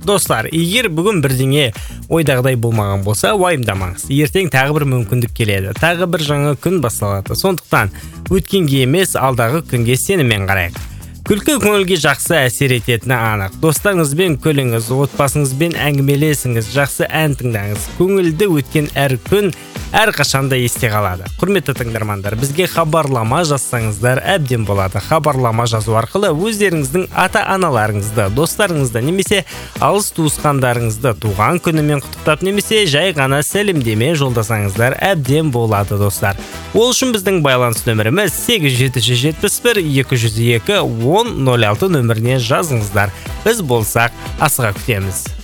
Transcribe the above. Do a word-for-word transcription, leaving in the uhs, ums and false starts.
Достар, егер бүгін бірдеңе ойдағыдай болмаған болса, уайымдамаңыз. Ертең тағы бір мүмкіндік келеді. Тағы бір жаңа күн басталады. Сондықтан өткенге емес, алдағы күнге сеніммен қарайық. Күлкі көңілге жақсы әсер ететіні анық. Достарыңызбен күліңіз, отбасыңызбен әңгімелесіңіз, жақсы ән тыңдаңыз. Көңілді өткен әр күн әр қашанда есте қалады. Құрметті тыңдармандар, бізге хабарлама жазсаңыздар әбден болады. Хабарлама жазу арқылы өздеріңіздің ата-аналарыңызды, достарыңызды немесе алыс туысқандарыңызды туған күнімен құттықтап немесе жай ғана сәлемдеме жолдасаңыздар әбден болады, достар. Ол үшін біздің байланыс нөміріміз сегіз жеті жүз жетпіс бір екі жүз екі он нөл алты нөміріне жазыңыздар. Біз болсақ асыға күтеміз.